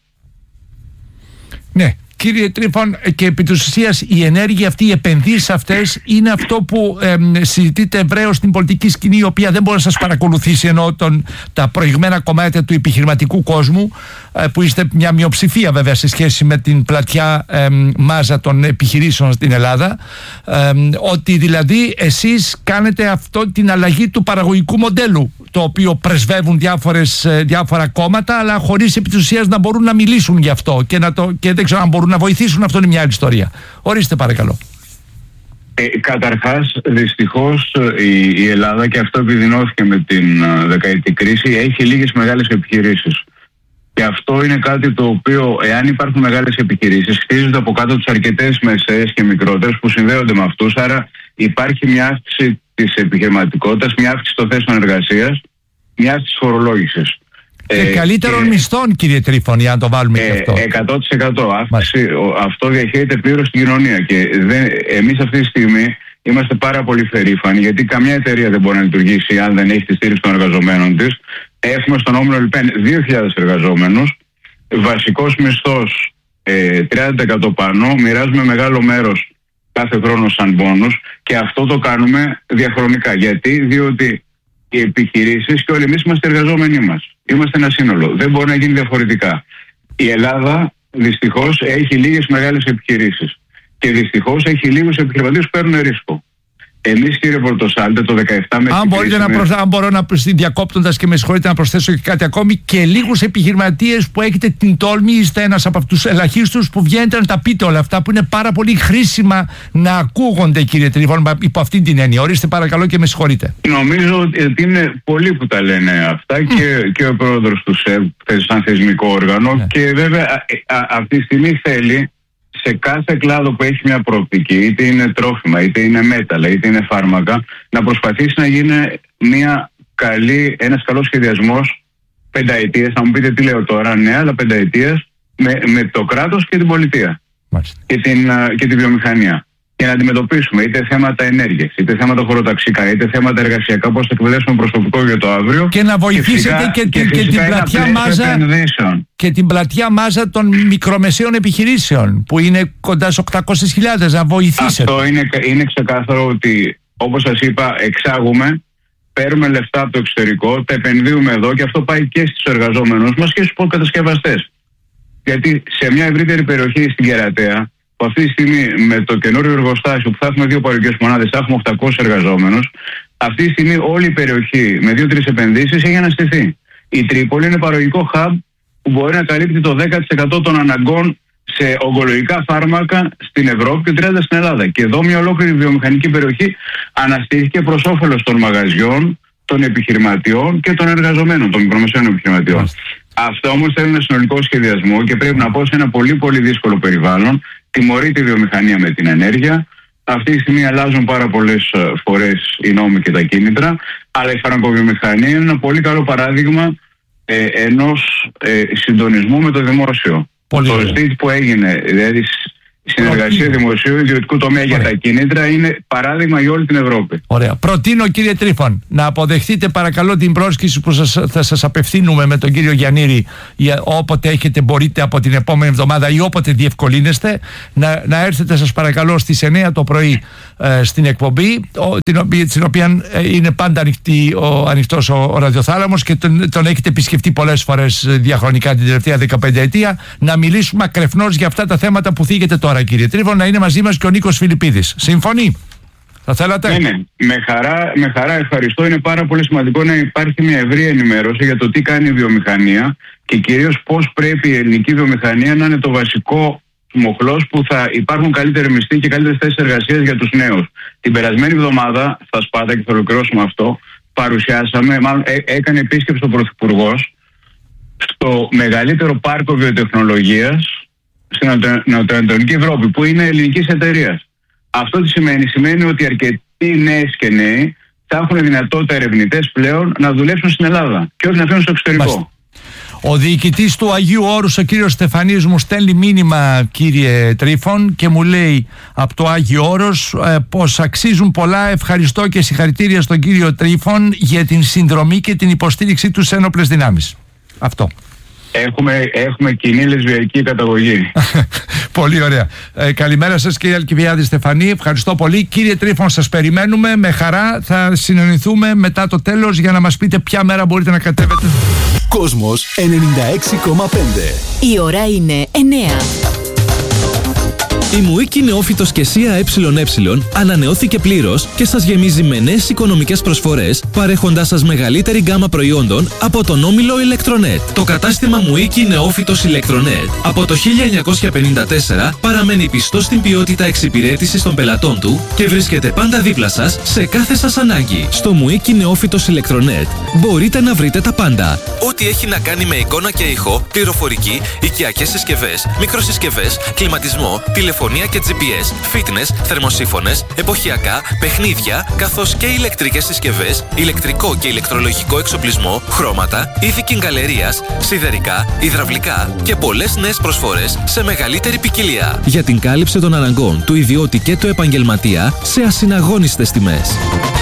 Ναι. Κύριε Τρίφων, και επί της ουσίας η ενέργεια αυτή, οι επενδύσεις αυτές είναι αυτό που ε, συζητείται ευρέως στην πολιτική σκηνή, η οποία δεν μπορεί να σας παρακολουθήσει, ενώ τον, τα προηγμένα κομμάτια του επιχειρηματικού κόσμου, ε, που είστε μια μειοψηφία βέβαια σε σχέση με την πλατιά ε, μάζα των επιχειρήσεων στην Ελλάδα, ε, ότι δηλαδή εσείς κάνετε αυτό, την αλλαγή του παραγωγικού μοντέλου, το οποίο πρεσβεύουν διάφορες, διάφορα κόμματα, αλλά χωρίς επί της ουσίας να μπορούν να μιλήσουν γι' αυτό και, να το, και δεν ξέρω αν μπορούν να βοηθήσουν. Αυτό είναι μια άλλη ιστορία. Ορίστε, παρακαλώ. Ε, καταρχάς, δυστυχώς η, η Ελλάδα, και αυτό επιδεινώθηκε με την uh, δεκαετή κρίση, έχει λίγες μεγάλες επιχειρήσεις. Και αυτό είναι κάτι το οποίο, εάν υπάρχουν μεγάλες επιχειρήσεις, χτίζονται από κάτω τους αρκετές μεσαίες και μικρότερες που συνδέονται με αυτούς. Άρα υπάρχει μια αύξηση της επιχειρηματικότητας, μια αύξηση των θέσεων εργασίας, μια αύξηση της φορολόγησης. Και ε, καλύτερων και, μισθών, κύριε Τρίφωνη, αν το βάλουμε ε, και αυτό. εκατό τοις εκατό αύξηση, αυτό διαχέεται πλήρως στην κοινωνία. Και δεν, εμείς αυτή τη στιγμή είμαστε πάρα πολύ περήφανοι, γιατί καμιά εταιρεία δεν μπορεί να λειτουργήσει αν δεν έχει τη στήριξη των εργαζομένων της. Έχουμε στον όμιλο ΕΛΠΕΝ δύο χιλιάδες εργαζόμενους, βασικός μισθός ε, τριάντα τοις εκατό πάνω, μοιράζουμε μεγάλο μέρος κάθε χρόνο σαν πόνους, και αυτό το κάνουμε διαχρονικά. Γιατί? Διότι οι επιχειρήσεις και όλοι εμείς είμαστε εργαζόμενοι μας. Είμαστε ένα σύνολο. Δεν μπορεί να γίνει διαφορετικά. Η Ελλάδα δυστυχώς έχει λίγες μεγάλες επιχειρήσεις και δυστυχώς έχει λίγους επιχειρηματίες που παίρνουν ρίσκο. Εμείς, κύριε Πορτοσάλτε, το δεκαεπτά με αν, μπορείτε να προσ... αν μπορώ να, διακόπτοντας και με συγχωρείτε, να προσθέσω και κάτι ακόμη, και λίγους επιχειρηματίες που έχετε την τόλμη, είστε ένας από αυτούς τους ελαχίστους που βγαίνετε να τα πείτε όλα αυτά, που είναι πάρα πολύ χρήσιμα να ακούγονται, κύριε Τρίφων, υπό αυτή την έννοια. Ορίστε, παρακαλώ, και με συγχωρείτε. Νομίζω ότι είναι πολλοί που τα λένε αυτά mm. και, και ο πρόεδρος του ΣΕΠ, σαν θεσμικό όργανο, yeah. και βέβαια α, α, αυτή τη στιγμή θέλει σε κάθε κλάδο που έχει μια προοπτική, είτε είναι τρόφιμα, είτε είναι μέταλλα, είτε είναι φάρμακα, να προσπαθήσει να γίνει μια καλή, ένας καλός σχεδιασμός πενταετίας. Θα μου πείτε τι λέω τώρα, ναι, αλλά πενταετίας με, με το κράτος και την πολιτεία και την, και τη βιομηχανία. Και να αντιμετωπίσουμε είτε θέματα ενέργειας, είτε θέματα χωροταξικά, είτε θέματα εργασιακά, πώς θα εκπαιδεύσουμε προσωπικό για το αύριο. Και να βοηθήσετε και, και, και, και, την πλατιά μάζα, και την πλατιά μάζα των μικρομεσαίων επιχειρήσεων, που είναι κοντά στις οκτακόσιες χιλιάδες, να βοηθήσετε. Αυτό είναι, είναι ξεκάθαρο ότι, όπως σας είπα, εξάγουμε, παίρνουμε λεφτά από το εξωτερικό, τα επενδύουμε εδώ, και αυτό πάει και στους εργαζόμενους μας και στους κατασκευαστές. Γιατί σε μια ευρύτερη περιοχή στην Κερατέα, που αυτή τη στιγμή με το καινούριο εργοστάσιο που θα έχουμε δύο παραγωγικές μονάδες, θα έχουμε οκτακόσιους εργαζόμενους, αυτή τη στιγμή όλη η περιοχή με δύο-τρεις επενδύσεις έχει αναστηθεί. Η Τρίπολη είναι παραγωγικό hub που μπορεί να καλύπτει το δέκα τοις εκατό των αναγκών σε ογκολογικά φάρμακα στην Ευρώπη και τριάντα τοις εκατό στην Ελλάδα. Και εδώ μια ολόκληρη βιομηχανική περιοχή αναστήθηκε προς όφελος των μαγαζιών, των επιχειρηματιών και των εργαζομένων, των μικρομεσαίων επιχειρηματιών. Αυτό όμως θέλει ένα συνολικό σχεδιασμό και πρέπει να πω σε ένα πολύ πολύ δύσκολο περιβάλλον. Τιμωρεί τη βιομηχανία με την ενέργεια. Αυτή τη στιγμή αλλάζουν πάρα πολλές φορές οι νόμοι και τα κίνητρα, αλλά η φαρμακοβιομηχανία είναι ένα πολύ καλό παράδειγμα ε, ενός ε, συντονισμού με το δημόσιο. Πολύ το ΣΔΙΤ που έγινε, δηλαδή Η συνεργασία δημοσίου ιδιωτικού τομέα για τα κίνητρα είναι παράδειγμα για όλη την Ευρώπη. Ωραία. Προτείνω, κύριε Τρίφων, να αποδεχτείτε παρακαλώ την πρόσκληση που σας, θα σας απευθύνουμε με τον κύριο Γιαννήρη, όποτε έχετε μπορείτε από την επόμενη εβδομάδα ή όποτε διευκολύνεστε, να, να έρθετε σας παρακαλώ στις εννιά το πρωί ε, στην εκπομπή, ο, την, οποία, την οποία είναι πάντα ανοιχτή, ο, ανοιχτός ο, ο ραδιοθάλαμος και τον, τον έχετε επισκεφτεί πολλές φορές διαχρονικά την τελευταία δεκαπέντε ετία, να μιλήσουμε ακρεφνώς για αυτά τα θέματα που θίγεται τώρα. Κύριε Τρίφων, να είναι μαζί μας και ο Νίκος Φιλιππίδης. Συμφωνεί? Θα θέλατε? Ναι, ναι. Με χαρά, με χαρά ευχαριστώ. Είναι πάρα πολύ σημαντικό να υπάρχει μια ευρία ενημέρωση για το τι κάνει η βιομηχανία και κυρίως πώς πρέπει η ελληνική βιομηχανία να είναι το βασικό μοχλός που θα υπάρχουν καλύτεροι μισθοί και καλύτερες θέσεις εργασίας για τους νέους. Την περασμένη εβδομάδα, στα Σπάτα, και θα ολοκληρώσουμε αυτό, παρουσιάσαμε, μάλλον έ, έκανε επίσκεψη ο Πρωθυπουργός στο μεγαλύτερο πάρκο βιοτεχνολογίας στην Νοτιοανατολική Ευρώπη, που είναι ελληνικής εταιρείας. Αυτό τι σημαίνει? Σημαίνει ότι αρκετοί νέες και νέοι θα έχουν δυνατότητα ερευνητές πλέον να δουλέψουν στην Ελλάδα και όχι να φύγουν στο εξωτερικό. Μάλιστα. Ο διοικητής του Αγίου Όρους, ο κύριος Στεφανής, μου στέλνει μήνυμα, κύριε Τρίφων, και μου λέει από το Άγιο Όρος ε, πως αξίζουν πολλά. Ευχαριστώ και συγχαρητήρια στον κύριο Τρίφων για την συνδρομή και την υποστήριξή του σε ένοπλες δυνάμεις. Αυτό. Έχουμε, έχουμε κοινή λεσβιακή καταγωγή. Πολύ ωραία. Ε, καλημέρα σας, κύριε Αλκιβιάδη Στεφανή. Ευχαριστώ πολύ. Κύριε Τρίφων, σας περιμένουμε με χαρά. Θα συνεννοηθούμε μετά το τέλος για να μας πείτε ποια μέρα μπορείτε να κατέβετε. Κόσμος ενενήντα έξι κόμμα πέντε. Η ώρα είναι εννιά. Η Μουίκη Νεόφυτος και σι έι ε ανανεώθηκε πλήρως και σας γεμίζει με νέες οικονομικές προσφορές, παρέχοντάς σας μεγαλύτερη γκάμα προϊόντων από τον όμιλο Ηλεκτρονέτ. Το κατάστημα Μουίκη Νεόφυτος Ηλεκτρονέτ από το χίλια εννιακόσια πενήντα τέσσερα παραμένει πιστό στην ποιότητα εξυπηρέτησης των πελατών του και βρίσκεται πάντα δίπλα σας σε κάθε σας ανάγκη. Στο Μουίκη Νεόφυτος Ηλεκτρονέτ μπορείτε να βρείτε τα πάντα. Ό,τι έχει να κάνει με εικόνα και ήχο, πληροφορική, οικιακές συσκευές, μικροσυσκευές, κλιματισμό, τηλεφωνία και τζι πι ες, fitness, θερμοσύφωνες, εποχιακά, παιχνίδια, καθώς και ηλεκτρικές συσκευές, ηλεκτρικό και ηλεκτρολογικό εξοπλισμό, χρώματα, είδη κιγκαλερίας, σιδερικά, υδραυλικά και πολλές νέες προσφορές σε μεγαλύτερη ποικιλία. Για την κάλυψη των αναγκών του ιδιώτη και του επαγγελματία σε ασυναγώνιστες τιμές.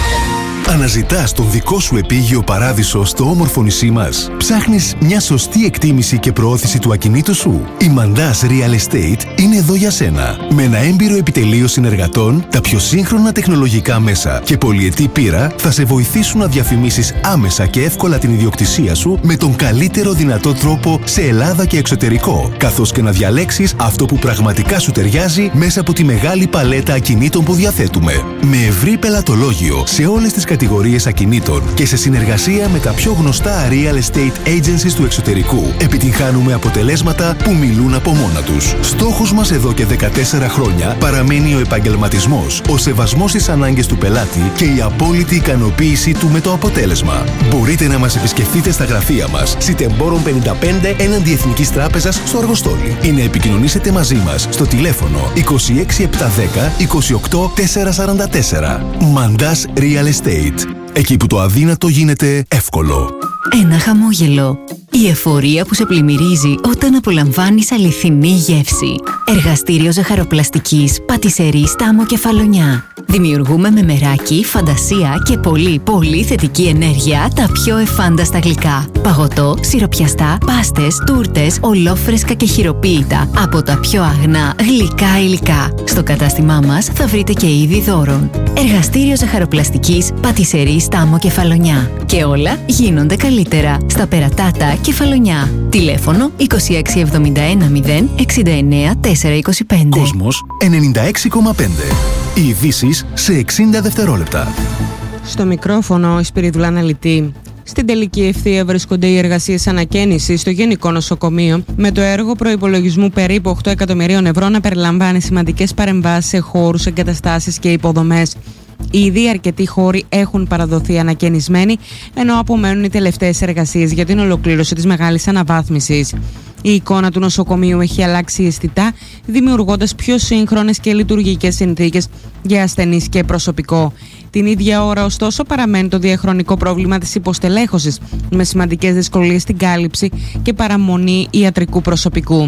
Αναζητάς τον δικό σου επίγειο παράδεισο στο όμορφο νησί μας? Ψάχνεις μια σωστή εκτίμηση και προώθηση του ακινήτου σου? Η Mandas Real Estate είναι εδώ για σένα. Με ένα έμπειρο επιτελείο συνεργατών, τα πιο σύγχρονα τεχνολογικά μέσα και πολυετή πείρα θα σε βοηθήσουν να διαφημίσεις άμεσα και εύκολα την ιδιοκτησία σου με τον καλύτερο δυνατό τρόπο σε Ελλάδα και εξωτερικό, καθώς και να διαλέξεις αυτό που πραγματικά σου ταιριάζει μέσα από τη μεγάλη παλέτα ακινήτων που διαθέτουμε. Με ευρύ πελατολόγιο σε όλες τις κατηγορίες ακινήτων και σε συνεργασία με τα πιο γνωστά real estate agencies του εξωτερικού, επιτυγχάνουμε αποτελέσματα που μιλούν από μόνα τους. Στόχος μας εδώ και δεκατέσσερα χρόνια παραμένει ο επαγγελματισμός, ο σεβασμός στις ανάγκες του πελάτη και η απόλυτη ικανοποίησή του με το αποτέλεσμα. Μπορείτε να μας επισκεφτείτε στα γραφεία μας, Σιτεμπόρων πενήντα πέντε έναντι Εθνικής Τράπεζας στο Αργοστόλι, ή να επικοινωνήσετε μαζί μας στο τηλέφωνο είκοσι έξι επτακόσια δέκα είκοσι οκτώ τετρακόσια σαράντα τέσσερα. Mandas Real Estate. Εκεί που το αδύνατο γίνεται εύκολο. Ένα χαμόγελο. Η εφορία που σε πλημμυρίζει όταν απολαμβάνεις αληθινή γεύση. Εργαστήριο ζαχαροπλαστικής Πατισερή Στάμο Κεφαλονιά. Δημιουργούμε με μεράκι, φαντασία και πολύ πολύ θετική ενέργεια τα πιο εφάνταστα γλυκά. Παγωτό, σιροπιαστά, πάστες, τούρτες, ολόφρεσκα και χειροποίητα από τα πιο αγνά γλυκά υλικά. Στο κατάστημά μας θα βρείτε και είδη δώρων. Εργαστήριο ζαχαροπλαστικής Πατισερή Στάμο Κεφαλονιά. Και όλα γίνονται καλύτερα στα Περατάτα Κεφαλονιά. Τηλέφωνο είκοσι έξι εβδομήντα ένα μηδέν εξήντα εννέα τετρακόσια είκοσι πέντε. Κόσμος ενενήντα έξι κόμμα πέντε. Οι ειδήσεις σε εξήντα δευτερόλεπτα. Στο μικρόφωνο η Σπυριδουλά Αναλυτή. Στην τελική ευθεία βρίσκονται οι εργασίες ανακαίνησης στο Γενικό Νοσοκομείο, με το έργο προϋπολογισμού περίπου οκτώ εκατομμυρίων ευρώ να περιλαμβάνει σημαντικές παρεμβάσεις σε χώρους, εγκαταστάσεις και υποδομές. Ήδη αρκετοί χώροι έχουν παραδοθεί ανακαινισμένοι, ενώ απομένουν οι τελευταίες εργασίες για την ολοκλήρωση της μεγάλης αναβάθμισης. Η εικόνα του νοσοκομείου έχει αλλάξει αισθητά, δημιουργώντας πιο σύγχρονες και λειτουργικές συνθήκες για ασθενείς και προσωπικό. Την ίδια ώρα, ωστόσο, παραμένει το διαχρονικό πρόβλημα της υποστελέχωσης, με σημαντικές δυσκολίες στην κάλυψη και παραμονή ιατρικού προσωπικού.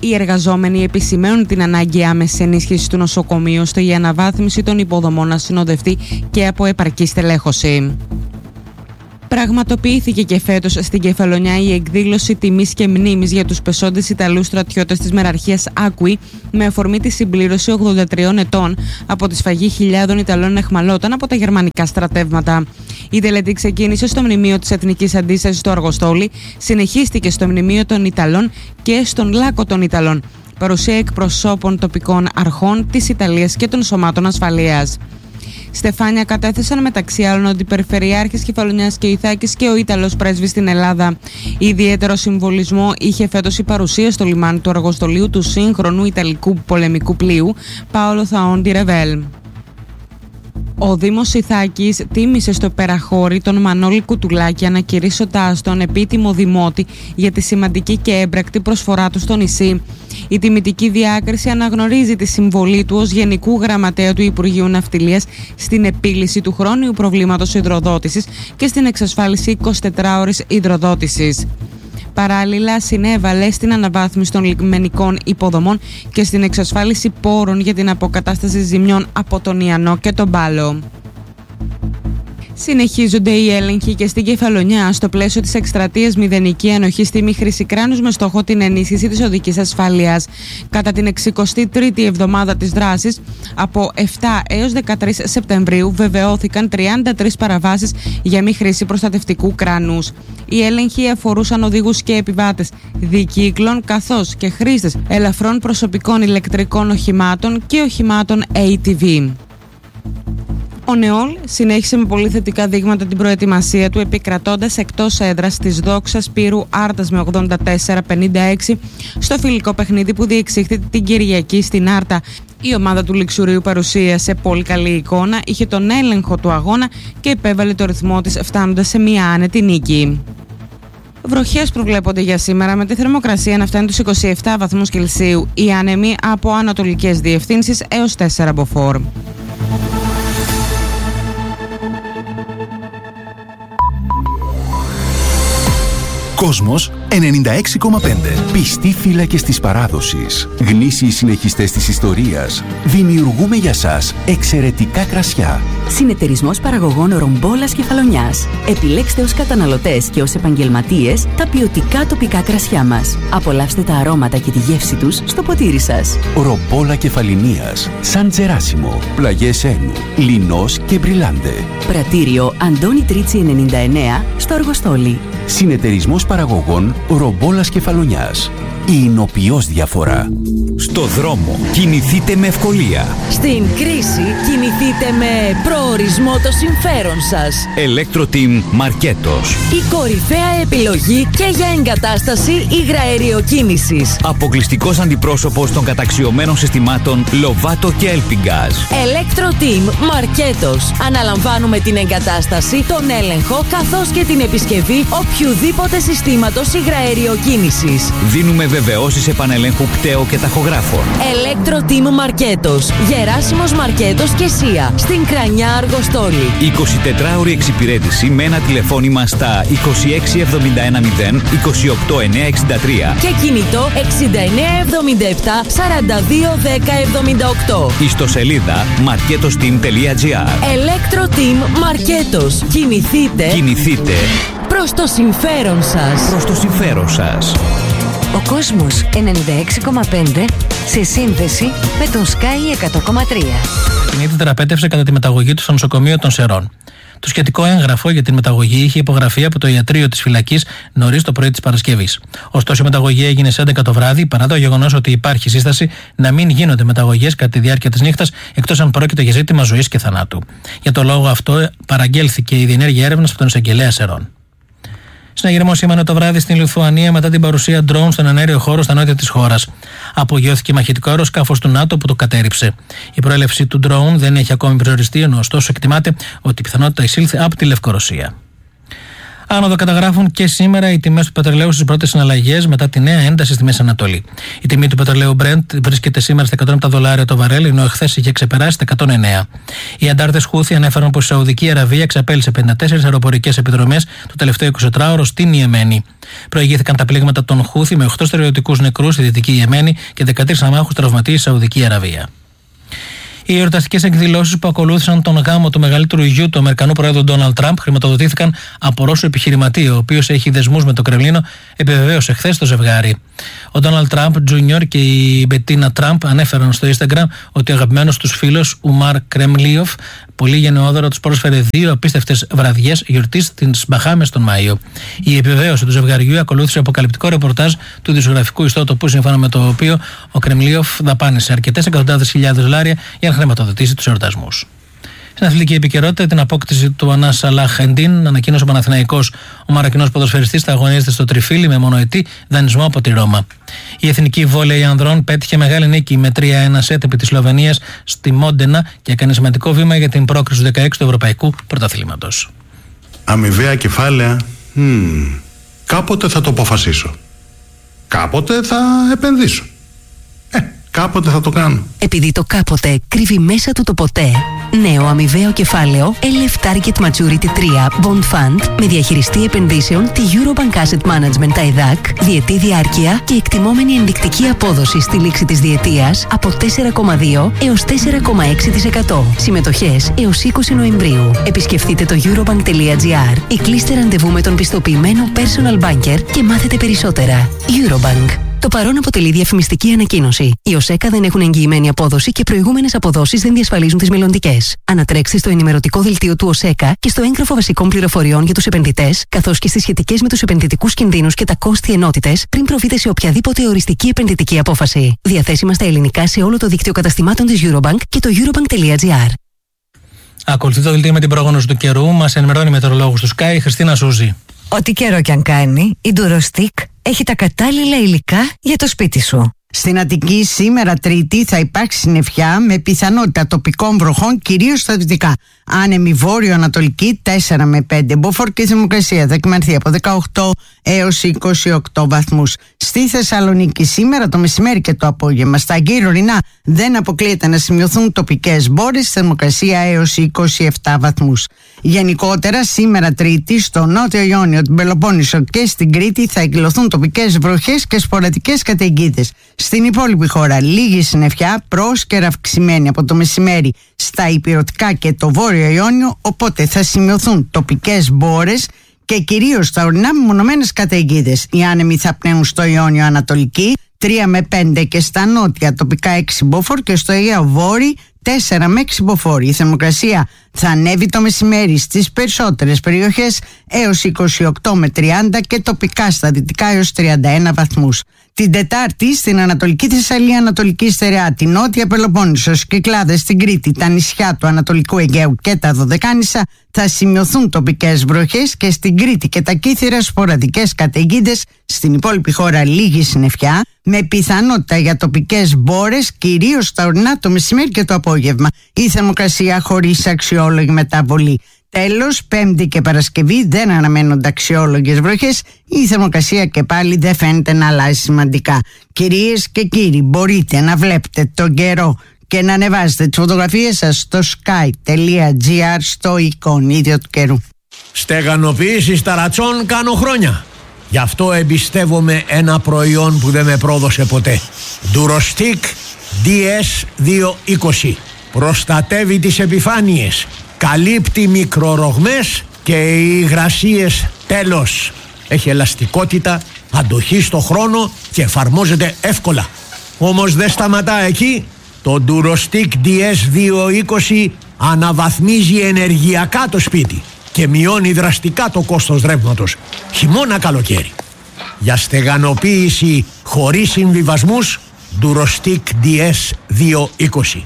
Οι εργαζόμενοι επισημαίνουν την ανάγκη άμεσης ενίσχυσης του νοσοκομείου ώστε η αναβάθμιση των υποδομών να συνοδευτεί και από επαρκή στελέχωση. Πραγματοποιήθηκε και φέτος στην Κεφαλονιά η εκδήλωση τιμής και μνήμης για τους πεσόντες Ιταλούς στρατιώτες της μεραρχίας Άκουι με αφορμή τη συμπλήρωση ογδόντα τριών ετών από τη σφαγή χιλιάδων Ιταλών εχμαλώτων από τα γερμανικά στρατεύματα. Η τελετή ξεκίνησε στο μνημείο της Εθνικής Αντίστασης στο Αργοστόλι, συνεχίστηκε στο μνημείο των Ιταλών και στον Λάκκο των Ιταλών. Παρουσία εκπροσώπων τοπικών αρχών της Ιταλίας και των σωμάτων ασφαλείας. Στεφάνια κατέθεσαν μεταξύ άλλων ότι η Περιφερειάρχης Κεφαλονιάς και Ιθάκης και ο Ιταλός πρέσβης στην Ελλάδα. Ιδιαίτερο συμβολισμό είχε φέτος η παρουσία στο λιμάνι του Αργοστολίου του σύγχρονου Ιταλικού πολεμικού πλοίου Πάολο Θαόντι Ρεβέλ. Ο Δήμος Ιθάκης τίμησε στο Περαχώρι τον Μανώλη Κουτουλάκη, ανακηρύσσοντάς τον επίτιμο δημότη για τη σημαντική και έμπρακτη προσφορά του στο νησί. Η τιμητική διάκριση αναγνωρίζει τη συμβολή του ως Γενικού Γραμματέα του Υπουργείου Ναυτιλίας στην επίλυση του χρόνιου προβλήματος υδροδότησης και στην εξασφάλιση εικοσιτετράωρης υδροδότησης. Παράλληλα, συνέβαλε στην αναβάθμιση των λιμενικών υποδομών και στην εξασφάλιση πόρων για την αποκατάσταση ζημιών από τον Ιαννό και τον Πάλο. Συνεχίζονται οι έλεγχοι και στην Κεφαλονιά στο πλαίσιο της εκστρατείας Μηδενική Ανοχή στη Μη Χρήση Κράνους με στόχο την ενίσχυση της οδικής ασφάλειας. Κατά την εξηκοστή τρίτη εβδομάδα της δράσης, από επτά έως δεκατρείς Σεπτεμβρίου, βεβαιώθηκαν τριάντα τρεις παραβάσεις για μη χρήση προστατευτικού κράνους. Οι έλεγχοι αφορούσαν οδηγούς και επιβάτες δικύκλων καθώς και χρήστες ελαφρών προσωπικών ηλεκτρικών οχημάτων και οχημάτων έι τι βι. Ο ΝΕΟΛ συνέχισε με πολύ θετικά δείγματα την προετοιμασία του, επικρατώντας εκτός έδρας της Δόξας Πύρου Άρτας με ογδόντα τέσσερα πενήντα έξι στο φιλικό παιχνίδι που διεξήχθη την Κυριακή στην Άρτα. Η ομάδα του Λιξουρίου παρουσίασε πολύ καλή εικόνα, είχε τον έλεγχο του αγώνα και επέβαλε το ρυθμό της φτάνοντας σε μια άνετη νίκη. Βροχές προβλέπονται για σήμερα με τη θερμοκρασία να φτάνει τους είκοσι επτά βαθμούς Κελσίου. Οι άνεμοι από ανατολικές διευθύνσεις έως τέσσερα μποφόρ. Κόσμος ενενήντα έξι κόμμα πέντε. Πιστοί φύλακες της παράδοσης. Γνήσιοι συνεχιστές της ιστορίας. Δημιουργούμε για σας εξαιρετικά κρασιά. Συνεταιρισμός παραγωγών Ρομπόλας Κεφαλονιάς. Επιλέξτε ως καταναλωτές και ως επαγγελματίες τα ποιοτικά τοπικά κρασιά μας. Απολαύστε τα αρώματα και τη γεύση τους στο ποτήρι σας. Ρομπόλα Κεφαλινίας. Σαν Τζεράσιμο. Πλαγιές Ένου. Λινός και Μπριλάντε. Πρατήριο Αντώνη Τρίτσι ενενήντα εννέα στο Αργοστόλι. Συνεταιρισμός παραγωγών Ρομπόλας Κεφαλονιάς. Η εινοποιώς διαφορά. Στο δρόμο κινηθείτε με ευκολία. Στην κρίση κινηθείτε με προορισμό το συμφέρον σας. Electro-Team Μαρκέτος. Η κορυφαία επιλογή και για εγκατάσταση υγραεριοκίνησης. Αποκλειστικός αντιπρόσωπος των καταξιωμένων συστημάτων Lovato και Elpingaz. Electro-Team Μαρκέτος. Αναλαμβάνουμε την εγκατάσταση, τον έλεγχο καθώς και την επισκευή οποιουδήποτε συστήματος υγραεριοκίνησης. Δίνουμε βεβαιώσεις επανελέγχου πτέο και ταχογράφων. Electro-Team Μαρκέτος. Γεράσιμος Μαρκέτος και Σία. Στην Κρανιά Αργοστόλη. εικοσιτετράωρη εξυπηρέτηση με ένα τηλεφώνημα στα είκοσι έξι εβδομήντα ένα μηδέν είκοσι οκτώ εννιακόσια εξήντα τρία και κινητό εξήντα εννέα εβδομήντα επτά σαράντα δύο δέκα εβδομήντα οκτώ. Ιστοσελίδα marketosteam τελεία gr. Electro-Team Μαρκέτος. Κινηθείτε. Κινηθείτε. Προς το συμφέρον σας. Προς το συμφέρον σας. Ο Κόσμος ενενήντα έξι κόμμα πέντε σε σύνδεση με τον Sky εκατό κόμμα τρία. Κινείται θεραπεύτευσε κατά τη μεταγωγή του στο νοσοκομείο των Σερών. Το σχετικό έγγραφο για την μεταγωγή είχε υπογραφεί από το ιατρείο της φυλακής νωρίς το πρωί της Παρασκευής. Ωστόσο, η μεταγωγή έγινε σε έντεκα το βράδυ, παρά το γεγονός ότι υπάρχει σύσταση να μην γίνονται μεταγωγές κατά τη διάρκεια της νύχτας, εκτός αν πρόκειται για ζήτημα ζωής και θανάτου. Για το λόγο αυτό, παραγγέλθηκε η διενέργεια έρευνας από τον εισαγγελέα Σερών. Συναγερμό σήμανε το βράδυ στην Λιθουανία μετά την παρουσία ντρόουν στον εναέριο χώρο στα νότια της χώρας. Απογειώθηκε μαχητικό αεροσκάφος του ΝΑΤΟ που το κατέρριψε. Η προέλευση του ντρόουν δεν έχει ακόμη προσοριστεί, ενώ ωστόσο εκτιμάται ότι η πιθανότητα εισήλθε από τη Λευκορωσία. Άνοδο καταγράφουν και σήμερα οι τιμές του πετρελαίου στις πρώτες συναλλαγές μετά τη νέα ένταση στη Μέση Ανατολή. Η τιμή του πετρελαίου Brent βρίσκεται σήμερα στα εκατόν επτά δολάρια το βαρέλ, ενώ εχθές είχε ξεπεράσει τα εκατόν εννέα. Οι αντάρτες Χούθι ανέφεραν πως η Σαουδική Αραβία εξαπέλυσε πενήντα τέσσερις αεροπορικές επιδρομές το τελευταίο εικοσιτετράωρο στην Ιεμένη. Προηγήθηκαν τα πλήγματα των Χούθι με οκτώ στρατιωτικούς νεκρούς στη Δυτική Ιεμένη και δεκατρείς αμάχους τραυματίες στη Σαουδική Αραβία. Οι εορταστικές εκδηλώσεις που ακολούθησαν τον γάμο του μεγαλύτερου γιου του Αμερικανού Προέδρου Ντόναλντ Τραμπ χρηματοδοτήθηκαν από Ρώσο επιχειρηματία, ο οποίος έχει δεσμούς με το Κρεμλίνο, επιβεβαίωσε χθες το ζευγάρι. Ο Ντόναλντ Τραμπ Τζούνιορ και η Μπετίνα Τραμπ ανέφεραν στο Instagram ότι ο αγαπημένος τους φίλος Ουμάρ Κρεμλίοφ, πολύ γενναιόδωρο, τους πρόσφερε δύο απίστευτες βραδιές γιορτής στις Μπαχάμες τον Μάιο. Η επιβεβαίωση του ζευγαριού ακολούθησε αποκαλυπτικό ρεπορτάζ του δημοσιογραφικού ιστότοπου, σύμφωνα με το οποίο ο Κρεμλίοφ δαπάνησε αρκετές εκατοντάδες χιλιάδες δολάρια για να χρηματοδοτήσει τους εορτασμούς. Στην αθλητική επικαιρότητα, την απόκτηση του Ανά Σαλάχ Εντίν ανακοίνωσε ο Παναθηναϊκός. Ο Μαροκινός ποδοσφαιριστής θα αγωνίζεται στο Τριφύλι με μονοετή δανεισμό από τη Ρώμα. Η εθνική βόλεϊ ανδρών πέτυχε μεγάλη νίκη με τρία ένα σετ επί της Σλοβενίας στη Μόντενα και έκανε σημαντικό βήμα για την πρόκριση του δεκαέξι του Ευρωπαϊκού Πρωταθλήματος. Αμοιβαία κεφάλαια. Hmm. Κάποτε θα το αποφασίσω. Κάποτε θα επενδύσω. Ε, κάποτε θα το κάνω. Επειδή το κάποτε κρύβει μέσα του το ποτέ. Νέο αμοιβαίο κεφάλαιο ελ εφ Target Maturity τρία Bond Fund με διαχειριστή επενδύσεων τη Eurobank Asset Management άι δέι έι σι, διετή διάρκεια και εκτιμόμενη ενδεικτική απόδοση στη λήξη της διετίας από τέσσερα κόμμα δύο έως τέσσερα κόμμα έξι τοις εκατό. Συμμετοχές έως είκοσι Νοεμβρίου. Επισκεφτείτε το eurobank τελεία gr ή κλείστε ραντεβού με τον πιστοποιημένο personal banker και μάθετε περισσότερα. Eurobank. Το παρόν αποτελεί διαφημιστική ανακοίνωση. Οι ΟΣΕΚΑ δεν έχουν εγγυημένη απόδοση και προηγούμενες αποδόσεις δεν διασφαλίζουν τις μελλοντικές. Ανατρέξτε στο ενημερωτικό δελτίο του ΟΣΕΚΑ και στο έγγραφο βασικών πληροφοριών για τους επενδυτές, καθώς και στις σχετικές με τους επενδυτικούς κινδύνους και τα κόστη ενότητες, πριν προβείτε σε οποιαδήποτε οριστική επενδυτική απόφαση. Διαθέσιμα στα ελληνικά σε όλο το δίκτυο καταστημάτων της Eurobank και το eurobank τελεία gr. Ακολουθεί το δελτίο με την πρόγνωση του καιρού. Μας ενημερώνει η μετεωρολόγος του Sky, η Χριστίνα Σούζη. Ό,τι καιρό κι αν κάνει, η Durostic έχει τα κατάλληλα υλικά για το σπίτι σου. Στην Αττική σήμερα Τρίτη θα υπάρξει συννεφιά με πιθανότητα τοπικών βροχών, κυρίως στα δυτικά. Άνεμη βόρειο-ανατολική τέσσερα με πέντε. Μποφόρ και θερμοκρασία θα εκμανθεί από δεκαοκτώ έως είκοσι οκτώ βαθμούς. Στη Θεσσαλονίκη σήμερα το μεσημέρι και το απόγευμα στα γύρω-ορεινά δεν αποκλείεται να σημειωθούν τοπικές μπόρες, θερμοκρασία έως είκοσι επτά βαθμούς. Γενικότερα σήμερα Τρίτη στο Νότιο Ιόνιο, την Πελοπόννησο και στην Κρήτη θα εκδηλωθούν τοπικές βροχές και σποραδικές καταιγίδες. Στην υπόλοιπη χώρα λίγη συννεφιά, πρόσκαιρα αυξημένη από το μεσημέρι στα ηπειρωτικά και το Βόρειο Ιόνιο, οπότε θα σημειωθούν τοπικές μπόρες και κυρίως στα ορεινά μεμονωμένες καταιγίδες. Οι άνεμοι θα πνέουν στο Ιόνιο Ανατολική τρία με πέντε και στα νότια τοπικά έξι μποφόρ και στο Αιγαίο Βόρειο τέσσερα με έξι μποφόρ. Η θερμοκρασία θα ανέβει το μεσημέρι στις περισσότερες περιοχές έως είκοσι οκτώ με τριάντα και τοπικά στα δυτικά έως τριάντα ένα βαθμούς. Την Τετάρτη στην Ανατολική Θεσσαλία, Ανατολική Στερεά, την Νότια Πελοπόννησο, Κυκλάδες, στην Κρήτη, τα νησιά του Ανατολικού Αιγαίου και τα Δωδεκάνησα θα σημειωθούν τοπικές βροχές και στην Κρήτη και τα Κύθυρα σποραδικές καταιγίδες. Στην υπόλοιπη χώρα λίγη συννεφιά με πιθανότητα για τοπικές μπόρες, κυρίως στα ορεινά το μεσημέρι και το απόγευμα. Η θερμοκρασία χωρίς αξιόλογη μεταβολή. Τέλος, Πέμπτη και Παρασκευή δεν αναμένονται αξιόλογες βροχές. Η θερμοκρασία και πάλι δεν φαίνεται να αλλάζει σημαντικά. Κυρίες και κύριοι, μπορείτε να βλέπετε τον καιρό και να ανεβάζετε τις φωτογραφίες σας στο sky τελεία gr στο εικονίδιο του καιρού. Στεγανοποίηση ταρατσών κάνω χρόνια. Γι' αυτό εμπιστεύομαι ένα προϊόν που δεν με πρόδωσε ποτέ. Durostic ντι ες διακόσια είκοσι. Προστατεύει τις επιφάνειες, καλύπτει μικρορογμές και οι υγρασίες τέλος. Έχει ελαστικότητα, αντοχή στο χρόνο και εφαρμόζεται εύκολα. Όμως δεν σταματά εκεί. Το Durostic ντι ες διακόσια είκοσι αναβαθμίζει ενεργειακά το σπίτι και μειώνει δραστικά το κόστος ρεύματος χειμώνα καλοκαίρι. Για στεγανοποίηση χωρίς συμβιβασμούς, Durostic ντι ες διακόσια είκοσι.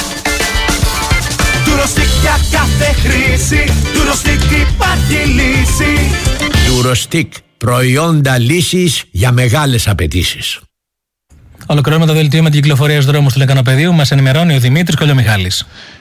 Durostic για κάθε χρήση, Durostic υπάρχει λύση. Durostic, προϊόντα λύσης για μεγάλες απαιτήσεις. Ολοκληρώνουμε το δελτίο με την κυκλοφορία στους δρόμους του Λεκανοπεδίου. Μας ενημερώνει ο Δημήτρης Κολιομιχάλης.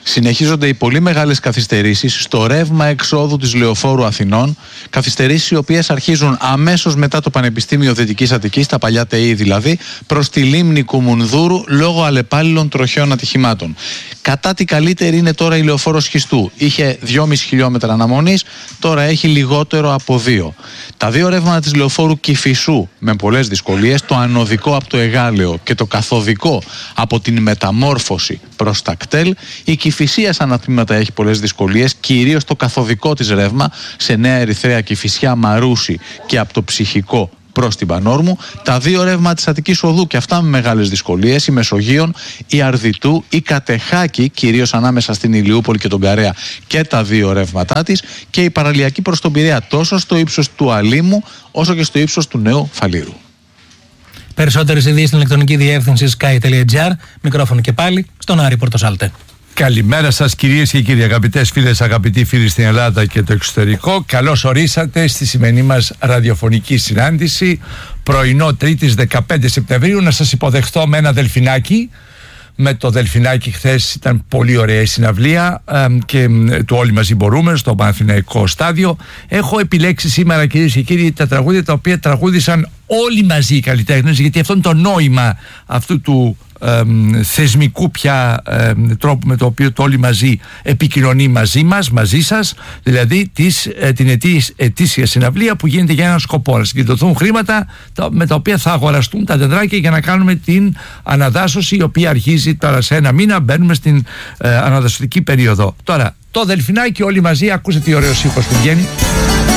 Συνεχίζονται οι πολύ μεγάλες καθυστερήσεις στο ρεύμα εξόδου της Λεωφόρου Αθηνών, καθυστερήσεις οι οποίες αρχίζουν αμέσως μετά το Πανεπιστήμιο Δυτικής Αττικής, τα παλιά ΤΕΗ δηλαδή, προς τη λίμνη Κουμουνδούρου λόγω αλλεπάλληλων τροχαίων ατυχημάτων. Κατά τη καλύτερη είναι τώρα η Λεωφόρος Σχιστού. Είχε δυόμισι χιλιόμετρα αναμονής, τώρα έχει λιγότερο από δύο. Τα δύο ρεύματα της Λεωφόρου Κηφισού με πολλές δυσκολίες, το ανωδικό από το Εγάλεο και το καθοδικό από την Μεταμόρφωση προς τα κτέλ. Η Κηφισία σαν ατμήματα έχει πολλές δυσκολίες, κυρίως το καθοδικό της ρεύμα σε Νέα Ερυθρέα, Κηφισιά, Μαρούσι και από το Ψυχικό προς την Πανόρμου. Τα δύο ρεύματα της Αττικής Οδού και αυτά με μεγάλες δυσκολίες, η Μεσογείων, η Αρδιτού, η Κατεχάκη, κυρίως ανάμεσα στην Ηλιούπολη και τον Καρέα και τα δύο ρεύματά της, και η παραλιακή προς τον Πειραιά τόσο στο ύψος του Αλήμου όσο και στο ύψος του Νέου Φαλήρου. Περισσότερες ειδήσεις στην ηλεκτρονική διεύθυνση sky τελεία gr. Μικρόφωνο και πάλι στον Άρη Πορτοσάλτε. Καλημέρα σας κυρίες και κύριοι, αγαπητές φίλες, αγαπητοί φίλοι στην Ελλάδα και το εξωτερικό. Καλώς ορίσατε στη σημερινή μας ραδιοφωνική συνάντηση, πρωινό Τρίτης δεκαπέντε Σεπτεμβρίου. Να σας υποδεχτώ με ένα δελφινάκι. Με το δελφινάκι χθες ήταν πολύ ωραία η συναυλία ε, και ε, του Όλοι Μαζί Μπορούμε στο Παναθηναϊκό Στάδιο. Έχω επιλέξει σήμερα, κυρίες και κύριοι, τα τραγούδια τα οποία τραγούδισαν όλοι μαζί οι καλλιτέχνες, γιατί αυτό είναι το νόημα αυτού του ε, θεσμικού πια ε, τρόπου με το οποίο το Όλοι Μαζί επικοινωνεί μαζί μας, μαζί σας, δηλαδή της, ε, την ετήσια, ετήσια συναυλία που γίνεται για έναν σκοπό, να συγκεντρωθούν χρήματα τα, με τα οποία θα αγοραστούν τα δεντράκια για να κάνουμε την αναδάσωση, η οποία αρχίζει τώρα σε ένα μήνα. Μπαίνουμε στην ε, αναδασωτική περίοδο. Τώρα το δελφινάκι Όλοι Μαζί, ακούσατε τι ωραίος ήχος που βγαίνει.